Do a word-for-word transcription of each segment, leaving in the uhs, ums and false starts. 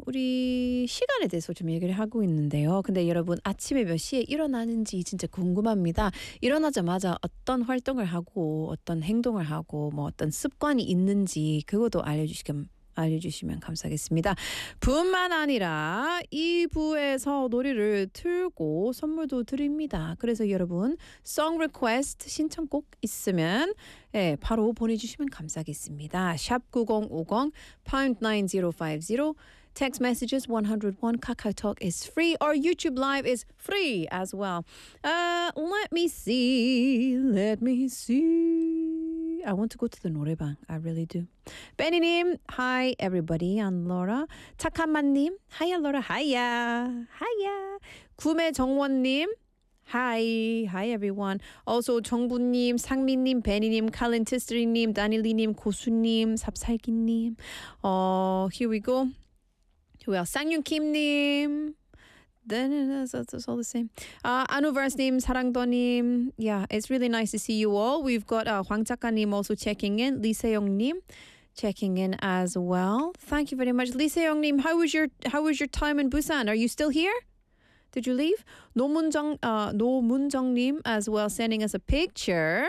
우리 시간에 대해서 좀 얘기를 하고 있는데요. 근데 여러분 아침에 몇 시에 일어나는지 진짜 궁금합니다. 일어나자마자 어떤 활동을 하고 어떤 행동을 하고 뭐 어떤 습관이 있는지 그것도 알려주시면 알려주시면 감사하겠습니다. 뿐만 아니라 이 부에서 노래를 틀고 선물도 드립니다. 그래서 여러분 song request 신청곡 있으면 예, 바로 보내주시면 감사하겠습니다. 샵 구공오공 pound nine zero five zero text messages one oh one KakaoTalk is free or YouTube Live is free as well. Uh, let me see. Let me see. I want to go to the 노래방. I really do. Benny님, hi everybody. I'm Laura. 착한만님, hiya Laura. Hiya. Hiya. 구매정원님, hi. Hi everyone. Also 정부님, 상민님, 베니님, 칼렌티스트리님, 다닐리님, 고수님, 삽살기님. Uh, here we go. Who else? 쌍윤킴님. Then that's, that's all the same. Uh, Anuvers님, 사랑도님. Yeah, it's really nice to see you all. We've got uh, Hwang 작가님 also checking in. 리세영님 checking in as well. Thank you very much, 리세영님. How was your How was your time in Busan? Are you still here? Did you leave? 노문정 uh, 노문정님 as well sending us a picture.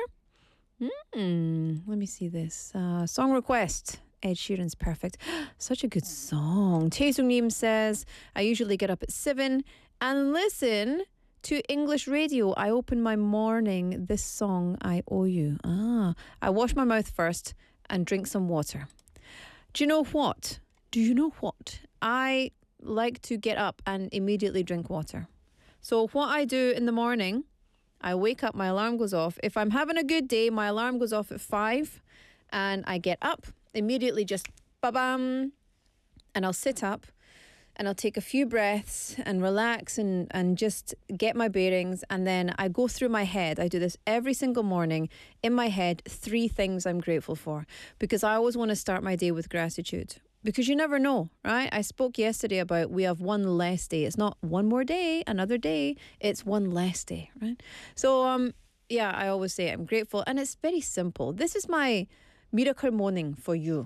Mm, let me see this uh, song request. Ed Sheeran's Perfect. Such a good song. Taesungnim says, I usually get up at seven and listen to English radio. I open my morning. This song, I Owe You. Ah, I wash my mouth first and drink some water. Do you know what? Do you know what? I like to get up and immediately drink water. So what I do in the morning, I wake up, my alarm goes off. If I'm having a good day, my alarm goes off at five and I get up. Immediately just ba-bam, and I'll sit up and I'll take a few breaths and relax and, and just get my bearings, and then I go through my head. I do this every single morning in my head, three things I'm grateful for, because I always want to start my day with gratitude, because you never know, right? I spoke yesterday about we have one less day. It's not one more day, another day, it's one less day, right? So um yeah, I always say I'm grateful, and it's very simple. This is my miracle morning for you.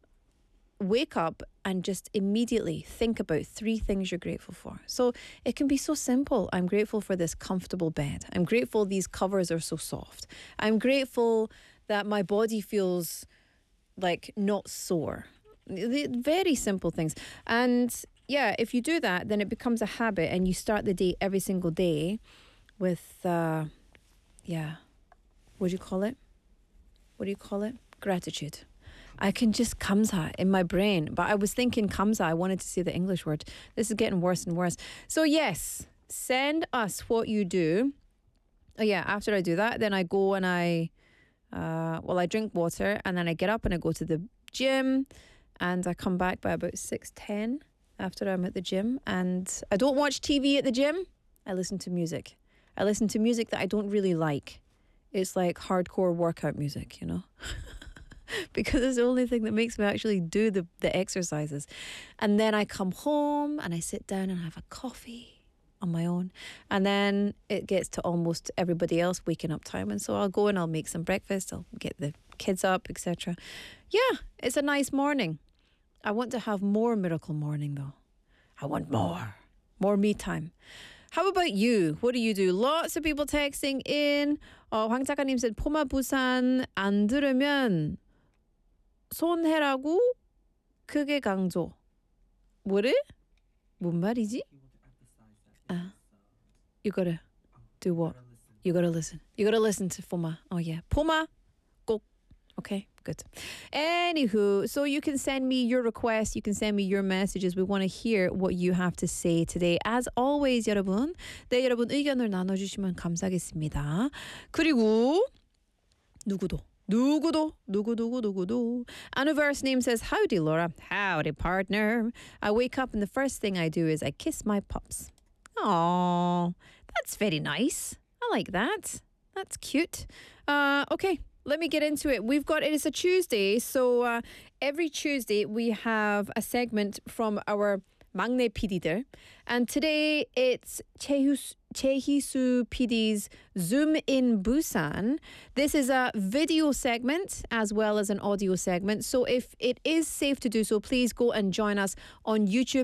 Wake up and just immediately think about three things you're grateful for. So it can be so simple. I'm grateful for this comfortable bed. I'm grateful these covers are so soft. I'm grateful that my body feels like not sore. Very simple things. And yeah, if you do that, then it becomes a habit and you start the day every single day with, uh, yeah, what do you call it? What do you call it? Gratitude. I can just 감사 in my brain, but I was thinking 감사. I wanted to say the English word. This is getting worse and worse. So yes, send us what you do. Oh yeah, after I do that, then I go and I, uh, well, I drink water, and then I get up and I go to the gym, and I come back by about six ten after I'm at the gym, and I don't watch T V at the gym. I listen to music. I listen to music that I don't really like. It's like hardcore workout music, you know. Because it's the only thing that makes me actually do the, the exercises. And then I come home and I sit down and have a coffee on my own. And then it gets to almost everybody else waking up time. And so I'll go and I'll make some breakfast. I'll get the kids up, et cetera. Yeah, it's a nice morning. I want to have more miracle morning though. I want more. More me time. How about you? What do you do? Lots of people texting in. 어, 황 작가님 said, 포마 부산 안 들으면 손해라고 크게 강조. 뭐래? 뭔 말이지? 아, you gotta do what? You gotta listen. You gotta listen to 포마. Oh yeah, 포마 꼭. Okay, good. Anywho, so you can send me your requests. You can send me your messages. We want to hear what you have to say today. As always, 여러분, 네, 여러분 의견을 나눠주시면 감사하겠습니다. 그리고 누구도. 누구도, 누구, 누구, 누구도. Anniverse name says, howdy, Laura. Howdy, partner. I wake up and the first thing I do is I kiss my pups. Aww, that's very nice. I like that. That's cute. Uh, okay, let me get into it. We've got, it is a Tuesday, so uh, every Tuesday we have a segment from our 막내 피디들. And today it's 최희수, 최희수 피디's Zoom in Busan. This is a video segment as well as an audio segment. So if it is safe to do so, please go and join us on YouTube.